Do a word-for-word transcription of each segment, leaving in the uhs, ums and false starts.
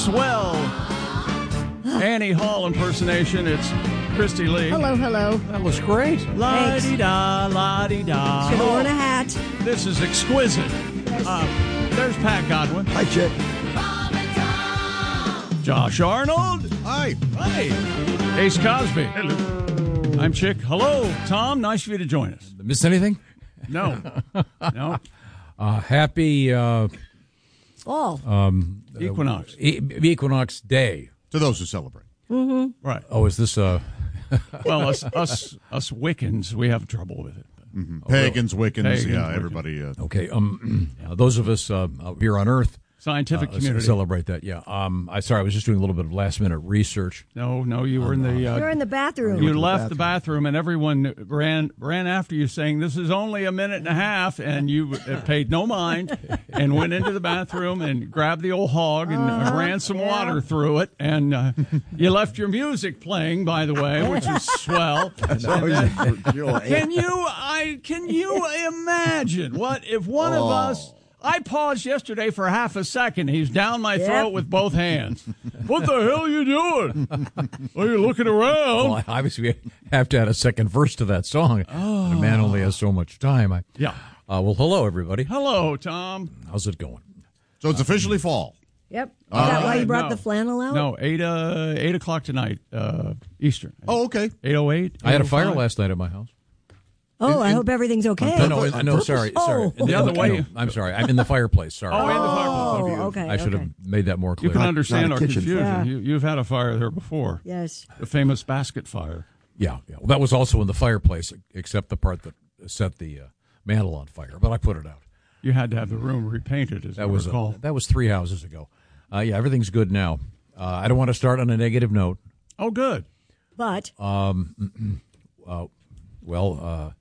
Swell Annie Hall impersonation. It's Christy Lee. Hello, hello. That was great. La-di-da, la-di-da. Should have worn a hat. This is exquisite. Uh, there's Pat Godwin. Hi, Chick. Josh Arnold. Hi. Hi. Ace Cosby. Hello. I'm Chick. Hello, Tom. Nice of you to join us. Miss anything? No. No. Uh, happy uh, Oh. um, Equinox. e- Equinox Day. To those who celebrate. Mm-hmm. Right. Oh, is this uh Well, us, us, us Wiccans, we have trouble with it. Mm-hmm. Pagans, Wiccans, Pagans, yeah, Wiccans. everybody. Uh, okay? Um, uh, those of us uh, out here on Earth Scientific uh, community. celebrate that. Yeah. Um, I sorry, I was just doing a little bit of last minute research. No, no, you were in the. Uh, You're in the bathroom. You left the bathroom, and everyone ran ran after you, saying, "This is only a minute and a half," and you paid no mind and went into the bathroom and grabbed the old hog and Uh-huh. ran some Yeah. water through it, and uh, you left your music playing, by the way, which was swell. That's always for joy. Can you, I can you imagine what if one of us? I paused yesterday for half a second. He's down my Yep. throat with both hands. What the hell are you doing? Are you looking around? Well, obviously, we have to add a second verse to that song. Oh. The man only has so much time. I, Yeah. Uh, well, hello, everybody. Hello, Tom. How's it going? So it's officially fall. Yep. Is All that why right, you brought no. the flannel out? No, eight uh eight o'clock tonight, uh, Eastern. Oh, okay. Eight oh eight. I had a fire last night at my house. Oh, I in- hope everything's okay. No, no, I know. Sorry, Oh. sorry. The other way. No, I'm sorry. I'm in the fireplace. Sorry. Oh, in the fireplace. Oh, okay. I should okay. have made that more You clear. can understand not our a kitchen confusion. fire. You, you've had a fire there before, Yes. the famous basket fire. Yeah, yeah. Well, that was also in the fireplace, except the part that set the uh, mantle on fire. But I put it out. You had to have the room repainted, as I That was recall. uh, that was three houses ago. Uh, yeah, everything's good now. Uh, I don't want to start on a negative note. Oh, good. But Um, uh, well,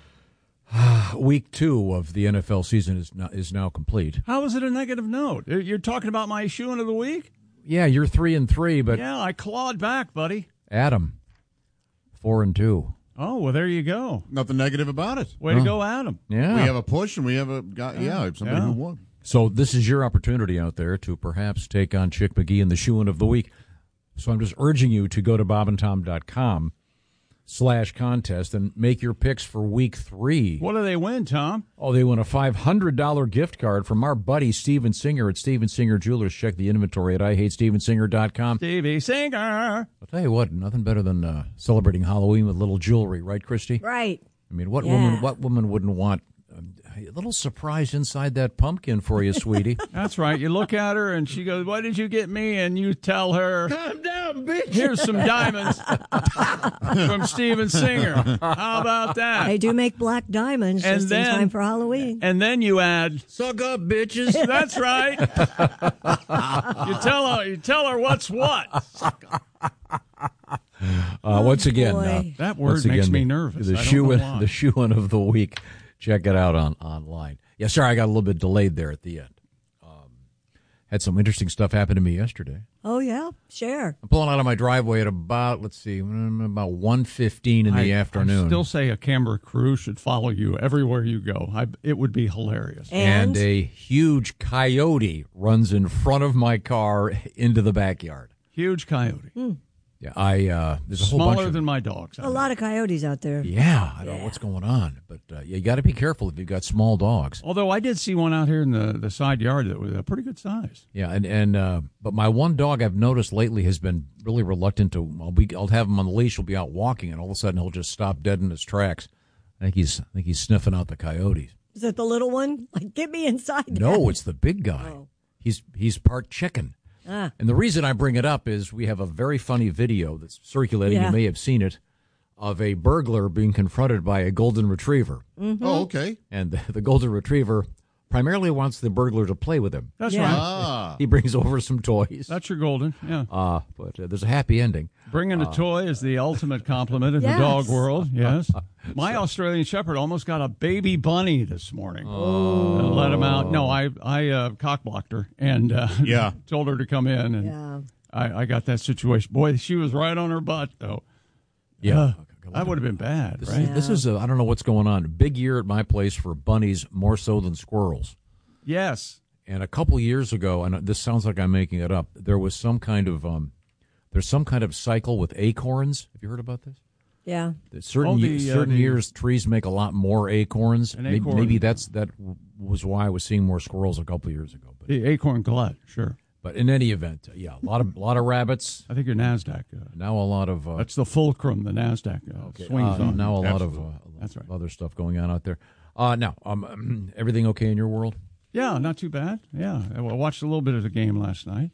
uh, week two of the N F L season is now, is now complete. How is it a negative note? You're talking about my shoe-in of the week? Yeah, you're three and three, but Yeah, I clawed back, buddy. Adam, four and two. Oh, well, there you go. Nothing negative about it. Way to go, Adam. Yeah. We have a push and we have a guy, yeah, somebody Yeah. who won. So this is your opportunity out there to perhaps take on Chick McGee in the shoe-in of the week. So I'm just urging you to go to bob and tom dot com slash contest and make your picks for week three. What do they win, Tom? Oh, they win a five hundred dollars gift card from our buddy Steven Singer at Steven Singer Jewelers. Check the inventory at I hate steven singer dot com. Stevie Singer. I'll tell you what, nothing better than uh, celebrating Halloween with little jewelry, right, Christy? right. I mean, what Yeah. woman what woman wouldn't want um, a little surprise inside that pumpkin for you, sweetie? That's right. You look at her and she goes, "What did you get me?" And you tell her, Calm down, bitch. "Here's some diamonds from Steven Singer." How about that? They do make black diamonds And just then- in time for Halloween. And then you add, Suck up, bitches. "That's right." you tell her. You tell her what's what. Uh, once again, boy. uh, That word once makes again, me the- nervous. The I don't shoe know in, why. the shoe in of the week. Check it out on online. Yeah, sorry, I got a little bit delayed there at the end. Um, had some interesting stuff happen to me yesterday. Oh, yeah. Share. I'm pulling out of my driveway at about let's see, mm, about one fifteen in the I- afternoon. I still say a camera crew should follow you everywhere you go. I, it would be hilarious. And, and a huge coyote runs in front of my car into the backyard. Huge coyote, Yeah, I uh, there's a whole smaller bunch of than my dogs. I a lot of coyotes out there. yeah. I don't know what's going on, but uh, you got to be careful if you've got small dogs. Although I did see one out here in the, the side yard that was a pretty good size. Yeah, and and uh, but my one dog I've noticed lately has been really reluctant to. I'll be I'll have him on the leash. He'll be out walking, and all of a sudden he'll just stop dead in his tracks. I think he's I think he's sniffing out the coyotes. Is it the little one? Like, get me inside there. No, it's the big guy. Oh. He's he's part chicken. Ah. And the reason I bring it up is we have a very funny video that's circulating. Yeah. You may have seen it, of a burglar being confronted by a golden retriever, Oh, okay. and the, the golden retriever primarily wants the burglar to play with him. That's Yeah. right. Ah. He brings over some toys. That's your golden. Yeah. Uh, but uh, there's a happy ending. Bringing a toy is the ultimate compliment in Yes. the dog world. Yes. My Australian Shepherd almost got a baby bunny this morning. Oh. And let him out. No, I I uh, cock-blocked her and uh, Yeah. told her to come in. And Yeah. I, I got that situation. Boy, she was right on her butt, though. Yeah. Uh, that would have been bad, This, right? this is, a, I don't know what's going on. Big year at my place for bunnies, more so than squirrels. Yes. And a couple years ago, and this sounds like I'm making it up, there was some kind of um, there's some kind of cycle with acorns. Have you heard about this? Yeah. That certain Oh, the, ye- uh, certain the- years, trees make a lot more acorns. An Maybe, acorn- maybe that's that was why I was seeing more squirrels a couple years ago. But, The acorn glut, sure. but in any event, uh, yeah, a lot of a lot of rabbits. I think your NASDAQ. Uh, Now a lot of uh, that's the fulcrum the NASDAQ uh, swings uh, on. now a lot Absolutely. of uh, That's right. other stuff going on out there. Uh, now, um, everything okay in your world? Yeah, not too bad. Yeah, I watched a little bit of the game last night.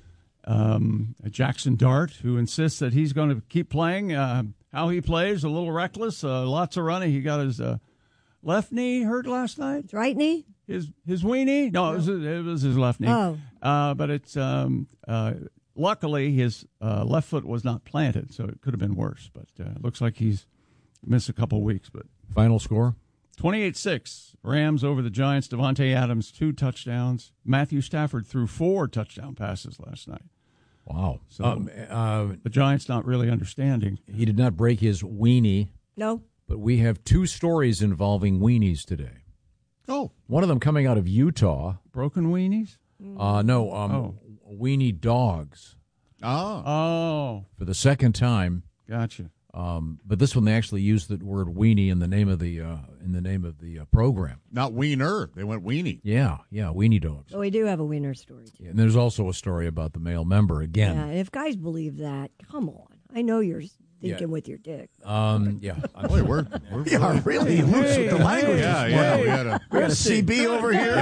Um, Jackson Dart, who insists that he's going to keep playing. Uh, how he plays, a little reckless, uh, lots of running. He got his uh, left knee hurt last night. It's right knee? His his weenie? No, it was it was his left knee. Oh. Uh, but it's um, uh, luckily his uh, left foot was not planted, so it could have been worse. But uh, it looks like he's missed a couple weeks. But Final score? twenty-eight six, Rams over the Giants. Devontae Adams, two touchdowns. Matthew Stafford threw four touchdown passes last night. Wow. So- um, uh, The Giants not really understanding. he did not break his weenie, No. but we have two stories involving weenies today. Oh, One of them coming out of Utah. Broken weenies? Uh, no, um, Oh. weenie dogs ah, Oh, for the second time. gotcha. Um, but this one they actually used the word weenie in the name of the uh, in the name of the uh, program. not wiener. They went weenie. Yeah, yeah, weenie dogs. But we do have a wiener story, too. And there's also a story about the male member again. Yeah, if guys believe that, come on. I know you're thinking Yeah. with your dick. Um, yeah. Boy, we're, we're We are really loose with the language. yeah, this yeah. morning. We had a We got a C B over here.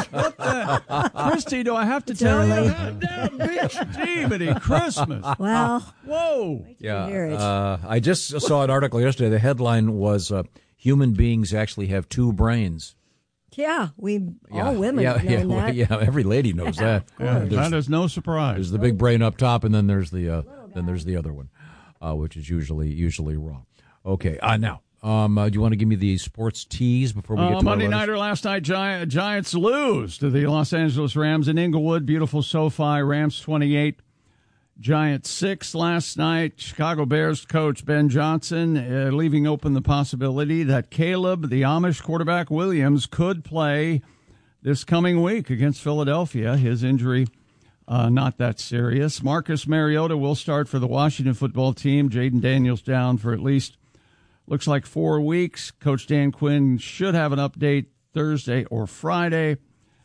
Christy, do I have to tell early. you? Damn, bitch, Jiminy Christmas. Well, Whoa. Yeah, hear it. uh, I just saw an article yesterday. The headline was uh, "Human beings actually have two brains." yeah, we Yeah, all women yeah, know yeah, that. well, yeah. Every lady knows that. Yeah, There's, that is no surprise. there's the big brain up top, and then there's the uh, then there's the other one, uh, which is usually usually wrong. Okay, uh, now, um, uh, do you want to give me the sports tease before we get Uh, to Monday our letters? nighter last night, Gi- Giants lose to the Los Angeles Rams in Inglewood. Beautiful SoFi. Rams twenty-eight, Giants six last night. Chicago Bears coach Ben Johnson uh, leaving open the possibility that Caleb, the Amish quarterback Williams, could play this coming week against Philadelphia. His injury uh, not that serious. Marcus Mariota will start for the Washington football team. Jaden Daniels down for at least looks like four weeks. Coach Dan Quinn should have an update Thursday or Friday.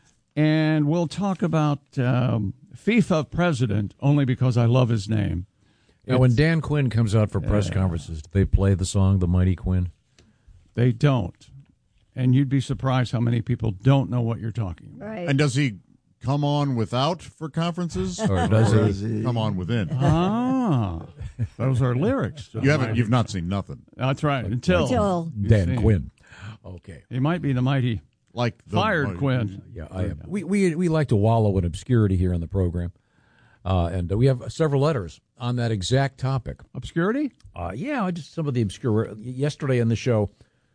And we'll talk about um, FIFA president only because I love his name. Now, when Dan Quinn comes out for press conferences, do they play the song "The Mighty Quinn"? They don't. And you'd be surprised how many people don't know what you're talking about. Right. And does he come on without for conferences, Or does he? come on within? Ah, those are lyrics. You haven't. You've not seen nothing That's right. Until, Until you Dan see. Quinn. Okay. He might be the mighty like the, fired Quinn. Yeah, I am. We, we we like to wallow in obscurity here on the program, uh, and uh, we have several letters on that exact topic. Obscurity? Uh, yeah, just some of the obscure. Yesterday in the show,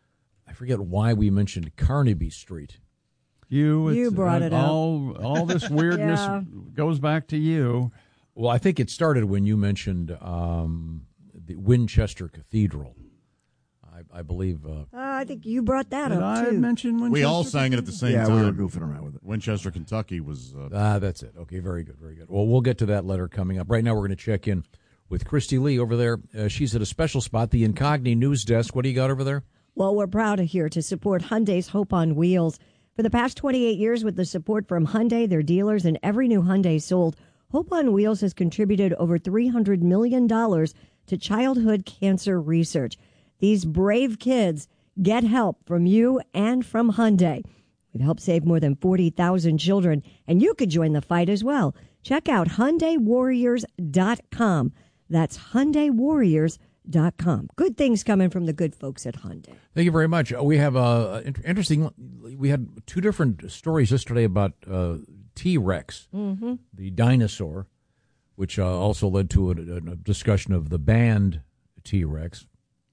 I forget why we mentioned Carnaby Street. You, You it's- brought uh, it up. all, All this weirdness Yeah. goes back to you. Well, I think it started when you mentioned um, the Winchester Cathedral. I, I believe. Uh, uh, I think you brought that Did up, I too. mention Winchester? We all sang it at the same Yeah, time. we were goofing around with it. Winchester, Kentucky was. Uh, ah, that's it. Okay, very good, very good. Well, we'll get to that letter coming up. Right now, we're going to check in with Christy Lee over there. Uh, she's at a special spot, the Incogni News Desk. What do you got over there? Well, we're proud of here to support Hyundai's Hope on Wheels. For the past twenty-eight years, with the support from Hyundai, their dealers, and every new Hyundai sold, Hope on Wheels has contributed over three hundred million dollars to childhood cancer research. These brave kids get help from you and from Hyundai. We've helped save more than forty thousand children, and you could join the fight as well. Check out Hyundai Warriors dot com. That's Hyundai Warriors dot com. Good things coming from the good folks at Hyundai. Thank you very much. Uh, We have uh, in- interesting. We had two different stories yesterday about uh, T-Rex, Mm-hmm. the dinosaur, which uh, also led to a, a discussion of the band T-Rex.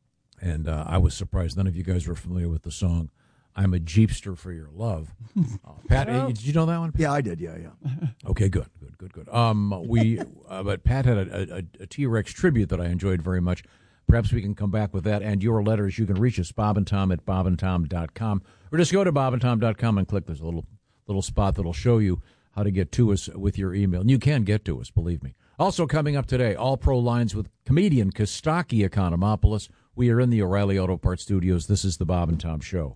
And uh, I was surprised none of you guys were familiar with the song "I'm a Jeepster for Your Love." Uh, Pat, uh, did you know that one? Yeah, I did. Yeah, yeah. Okay, good, good, good, good. Um, we, uh, but Pat had a, a, a T-Rex tribute that I enjoyed very much. Perhaps we can come back with that and your letters. You can reach us, Bob and Tom at bob and tom dot com, or just go to bob and tom dot com and click. There's a little little spot that'll show you how to get to us with your email. And you can get to us, believe me. Also coming up today, All Pro Lines with comedian Kostaki Economopoulos. We are in the O'Reilly Auto Parts studios. This is the Bob and Tom Show.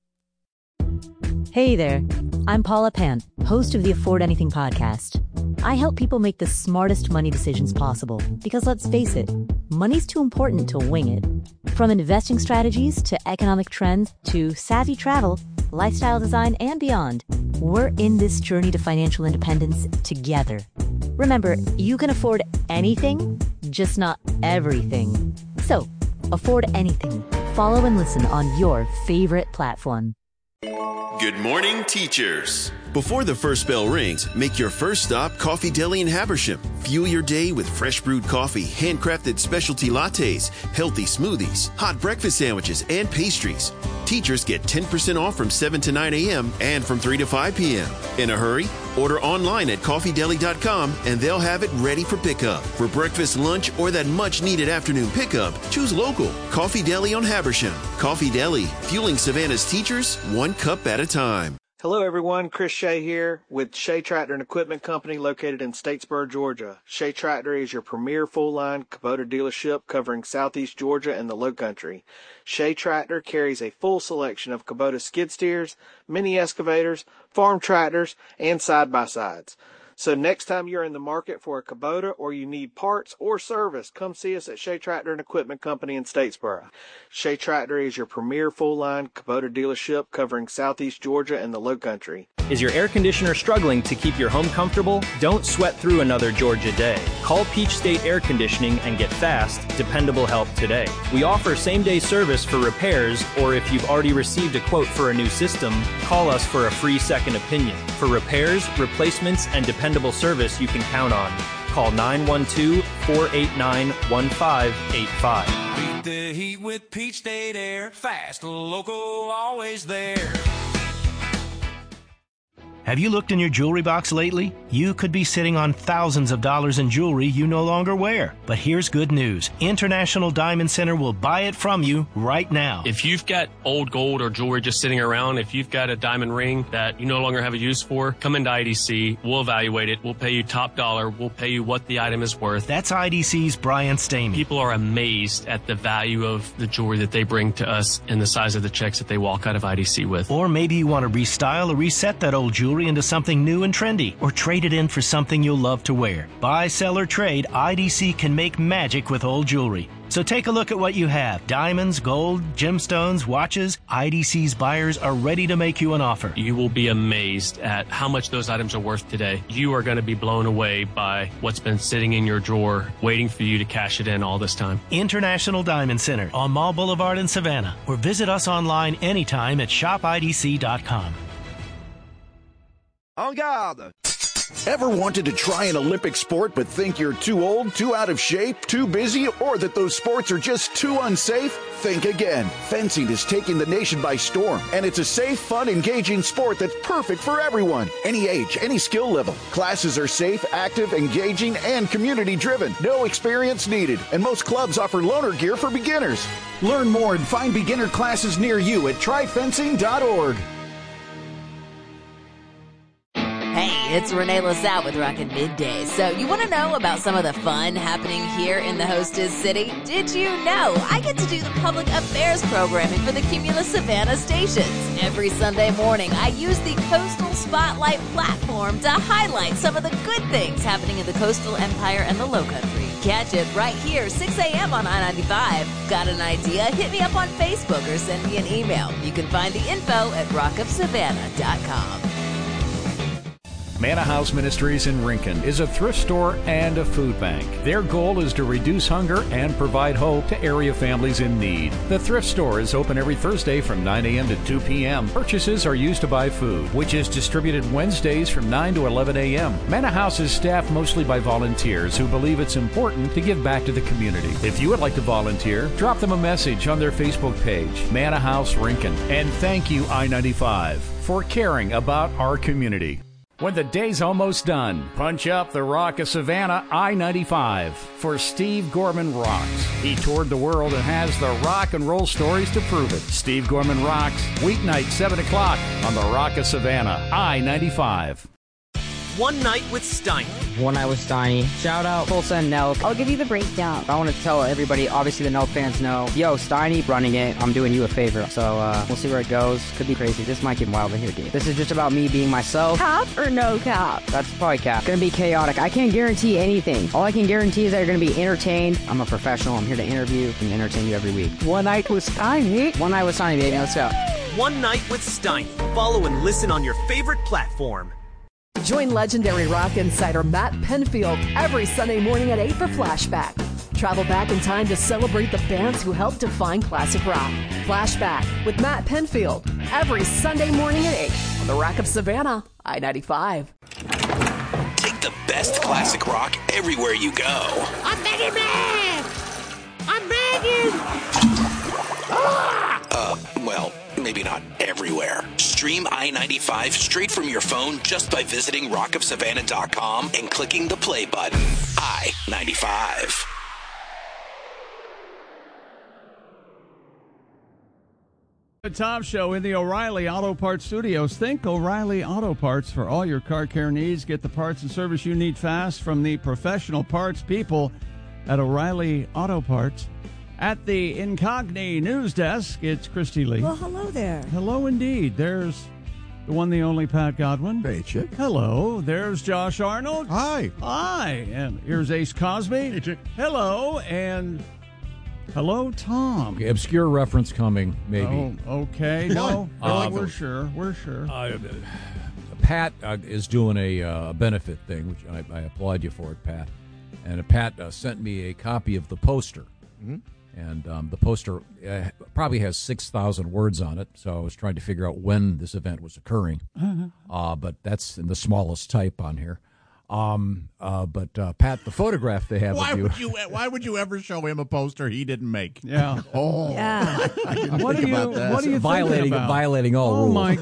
Hey there, I'm Paula Pant, host of the Afford Anything podcast. I help people make the smartest money decisions possible because, let's face it, money's too important to wing it. From investing strategies to economic trends to savvy travel, lifestyle design, and beyond, we're in this journey to financial independence together. Remember, you can afford anything, just not everything. So, afford anything. Follow and listen on your favorite platform. Good morning, teachers. Before the first bell rings, make your first stop Coffee Deli in Habersham. Fuel your day with fresh brewed coffee, handcrafted specialty lattes, healthy smoothies, hot breakfast sandwiches, and pastries. Teachers get ten percent off from seven to nine a.m. and from three to five p.m. In a hurry? Order online at coffee deli dot com and they'll have it ready for pickup. For breakfast, lunch, or that much-needed afternoon pickup, choose local. Coffee Deli on Habersham. Coffee Deli, fueling Savannah's teachers one cup at a time. Hello everyone, Chris Shea here with Shea Tractor and Equipment Company located in Statesboro, Georgia. Shea Tractor is your premier full-line Kubota dealership covering southeast Georgia and the Lowcountry. Shea Tractor carries a full selection of Kubota skid steers, mini excavators, farm tractors, and side-by-sides. So next time you're in the market for a Kubota or you need parts or service, come see us at Shea Tractor and Equipment Company in Statesboro. Shea Tractor is your premier full-line Kubota dealership covering southeast Georgia and the Lowcountry. Is your air conditioner struggling to keep your home comfortable? Don't sweat through another Georgia day. Call Peach State Air Conditioning and get fast, dependable help today. We offer same-day service for repairs, or if you've already received a quote for a new system, call us for a free second opinion. For repairs, replacements, and dependable service you can count on. Call nine one two, four eight nine, one five eight five. Beat the heat with Peach State Air. Fast, local, always there. Have you looked in your jewelry box lately? You could be sitting on thousands of dollars in jewelry you no longer wear. But here's good news. International Diamond Center will buy it from you right now. If you've got old gold or jewelry just sitting around, if you've got a diamond ring that you no longer have a use for, come into I D C. We'll evaluate it. We'll pay you top dollar. We'll pay you what the item is worth. That's I D C's Brian Stamey. People are amazed at the value of the jewelry that they bring to us and the size of the checks that they walk out of I D C with. Or maybe you want to restyle or reset that old jewelry into something new and trendy, or trade it in for something you'll love to wear. Buy, sell, or trade, I D C can make magic with old jewelry. So take a look at what you have. Diamonds, gold, gemstones, watches. I D C's buyers are ready to make you an offer. You will be amazed at how much those items are worth today. You are going to be blown away by what's been sitting in your drawer, waiting for you to cash it in all this time. International Diamond Center on Mall Boulevard in Savannah, or visit us online anytime at shop I D C dot com. En garde! Ever wanted to try an Olympic sport but think you're too old, too out of shape, too busy, or that those sports are just too unsafe? Think again. Fencing is taking the nation by storm, and it's a safe, fun, engaging sport that's perfect for everyone. Any age, any skill level. Classes are safe, active, engaging, and community-driven. No experience needed, and most clubs offer loaner gear for beginners. Learn more and find beginner classes near you at try fencing dot org. Hey, it's Renee LaSalle with Rockin' Midday. So you want to know about some of the fun happening here in the hostess city? Did you know I get to do the public affairs programming for the Cumulus Savannah stations? Every Sunday morning, I use the Coastal Spotlight platform to highlight some of the good things happening in the Coastal Empire and the Lowcountry. Catch it right here, six a.m. on I ninety-five. Got an idea? Hit me up on Facebook or send me an email. You can find the info at rock of savannah dot com. Manna House Ministries in Rincon is a thrift store and a food bank. Their goal is to reduce hunger and provide hope to area families in need. The thrift store is open every Thursday from nine a.m. to two p.m. Purchases are used to buy food, which is distributed Wednesdays from nine to eleven a.m. Manna House is staffed mostly by volunteers who believe it's important to give back to the community. If you would like to volunteer, drop them a message on their Facebook page, Manna House Rincon. And thank you, I ninety-five, for caring about our community. When the day's almost done, punch up the Rock of Savannah I ninety-five for Steve Gorman Rocks. He toured the world and has the rock and roll stories to prove it. Steve Gorman Rocks, weeknight seven o'clock on the Rock of Savannah I ninety-five. One Night with Steiny. One Night with Steiny. Shout out Tulsa and Nelk. I'll give you the breakdown. I want to tell everybody, obviously the Nelk fans know, yo, Steiny running it, I'm doing you a favor. So uh, we'll see where it goes. Could be crazy. This might get wild in here, dude. This is just about me being myself. Cap or no cap? That's probably cap. Gonna be chaotic. I can't guarantee anything. All I can guarantee is that you're gonna be entertained. I'm a professional. I'm here to interview and entertain you every week. One Night with Steiny. One Night with Steiny, baby. Let's go. One Night with Steiny. Follow and listen on your favorite platform. Join legendary rock insider Matt Penfield every Sunday morning at eight for Flashback. Travel back in time to celebrate the bands who helped define classic rock. Flashback with Matt Penfield every Sunday morning at eight on the Rock of Savannah, I ninety-five. Take the best classic rock everywhere you go. I'm begging, man! I'm begging! Ah! Uh, well, maybe not everywhere. Stream I ninety-five straight from your phone just by visiting rock of savannah dot com and clicking the play button. I ninety-five. The Tom Show in the O'Reilly Auto Parts Studios. Think O'Reilly Auto Parts for all your car care needs. Get the parts and service you need fast from the professional parts people at O'Reilly Auto Parts. At the Incogni News Desk, it's Christy Lee. Well, hello there. Hello indeed. There's the one, the only Pat Godwin. Hey, Chick. Hello. There's Josh Arnold. Hi. Hi. And here's Ace Cosby. Hey, Chick. Hello. And hello, Tom. Okay, obscure reference coming, maybe. Oh, okay. No, no Uh, we're sure. We're sure. Uh, Pat uh, is doing a uh, benefit thing, which I, I applaud you for it, Pat. And uh, Pat uh, sent me a copy of the poster. Mm-hmm. And um, the poster uh, probably has six thousand words on it, so I was trying to figure out when this event was occurring. Uh-huh. Uh, but that's in the smallest type on here. Um, uh, but, uh, Pat, the photograph they have Why of you... would you? Why would you ever show him a poster he didn't make? Yeah. Oh. Yeah. I didn't What think are you- about that. what are you violating thinking about? violating all Oh, rules. my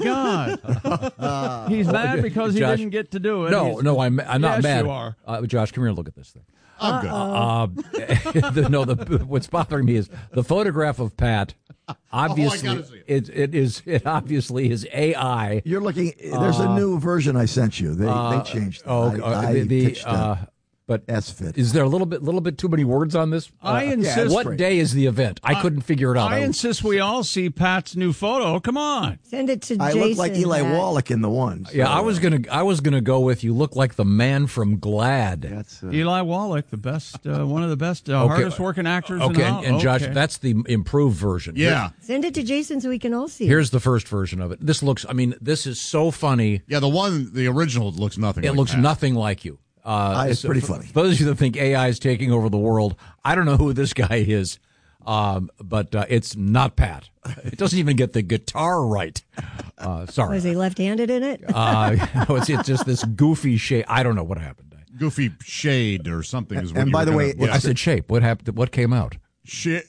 God. He's mad because he Josh- didn't get to do it. No, He's- no, I'm I'm not yes, mad. you are. Uh, Josh, come here and look at this thing. I'm good. Uh, the, no, the, what's bothering me is the photograph of Pat. Obviously, gotta see it. It is. It obviously is A I. You're looking. There's a Uh, new version I sent you. They uh, they changed. it. Oh, I, uh, I the, the pitched them. uh, but S-fit. Is there a little bit, little bit too many words on this? I Uh, insist- What day is the event? I couldn't figure it out. I insist we all see Pat's new photo. Come on. Send it to I Jason. look like Eli Matt. Wallach in the one. yeah, so, I was gonna. I was gonna go with you. Look like the man from Glad. That's uh, Eli Wallach, the best, uh, one of the best, uh, Okay. hardest working actors. Okay, in and, all. and Josh, Okay. that's the improved version. Yeah. Send it to Jason so we can all see. Here's the first version of it. This looks. I mean, this is so funny. Yeah, the one, the original looks nothing It like looks that. nothing like you. Uh, it's so pretty for- funny. For those of you that think A I is taking over the world, I don't know who this guy is, um, but uh, it's not Pat. It doesn't even get the guitar right. Uh, sorry. Was he left-handed in it? Uh, no, it's, it's just this goofy shape. I don't know what happened. Goofy shade or something. Is what And you by were the gonna- way, yeah. I said shape. What happened? What came out? shit.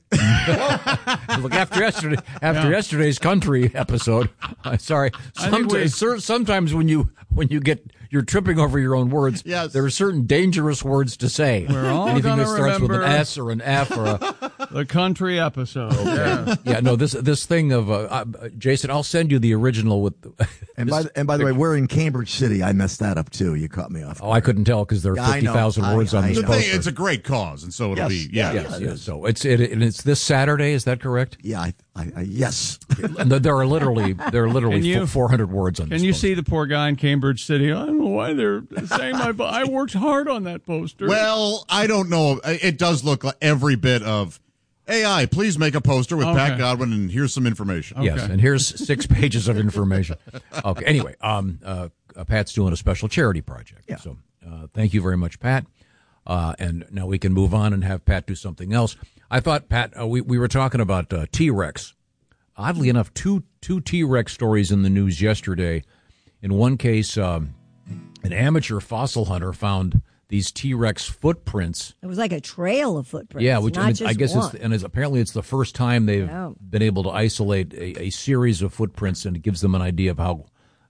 Look, after yesterday, after Yeah. yesterday's country episode, uh, sorry. I think we- Sometimes, cer- sometimes when you when you get you're tripping over your own words, Yes. there are certain dangerous words to say. We're all Anything gonna that starts with an remember- S or an F or a the country episode. Yeah. yeah. No, this this thing of uh, uh, Jason, I'll send you the original with. The, and by the, and by the way, we're in Cambridge City. I messed that up too. You caught me off. oh, I couldn't tell because there are Yeah, I fifty know. thousand I- words on I this The know. poster. thing, it's a great cause, and so it'll Yes. be. Yeah. Yeah. Yes, yes. So it's it, and it's this Saturday. Is that correct? Yeah, I, I, I yes. And there are literally there are literally Can you- four hundred words on. Can this you poster. see the poor guy in Cambridge City? I don't know why they're saying my. I worked hard on that poster. Well, I don't know. It does look like every bit of A I. Please make a poster with Okay. Pat Godwin, and here's some information. Yes, Okay. and here's six pages of information. Okay. Anyway, um, uh, uh, Pat's doing a special charity project. Yeah. So uh, thank you very much, Pat. Uh, and now we can move on and have Pat do something else. I thought, Pat, uh, we we were talking about uh, T-Rex. Oddly enough, two two T-Rex stories in the news yesterday. In one case, um, an amateur fossil hunter found these T-Rex footprints. It was like a trail of footprints. Yeah, which not and just I guess one. it's and it's, apparently it's the first time they've Yeah. been able to isolate a, a series of footprints, and it gives them an idea of how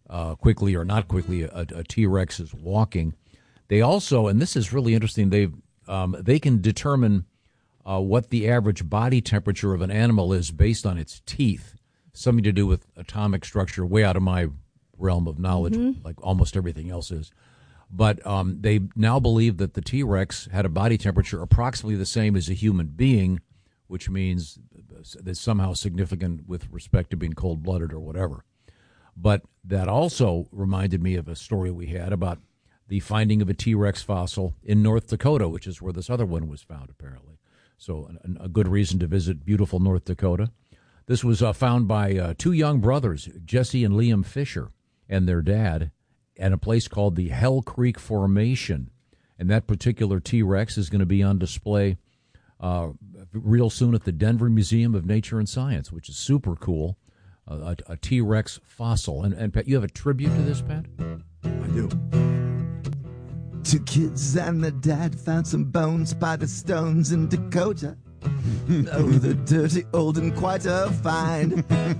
uh, quickly or not quickly a, a T-Rex is walking. They also, and this is really interesting, they um, they can determine uh, what the average body temperature of an animal is based on its teeth. Something to do with atomic structure, way out of my realm of knowledge, mm-hmm. like almost everything else is. But um, they now believe that the T-Rex had a body temperature approximately the same as a human being, which means that's somehow significant with respect to being cold-blooded or whatever. But that also reminded me of a story we had about the finding of a T-Rex fossil in North Dakota, which is where this other one was found, apparently. So a, a good reason to visit beautiful North Dakota. This was uh, found by uh, two young brothers, Jesse and Liam Fisher, and their dad, at a place called the Hell Creek Formation. And that particular T-Rex is going to be on display uh, real soon at the Denver Museum of Nature and Science, which is super cool, uh, a, a T-Rex fossil. And, and Pat, you have a tribute to this, Pat? I do. Two kids and their dad found some bones by the stones in Dakota. Oh, the dirty old and quite a find.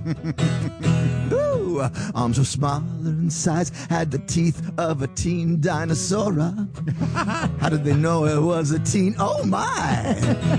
Ooh, arms were smaller in size, had the teeth of a teen dinosaur. How did they know it was a teen? Oh, my.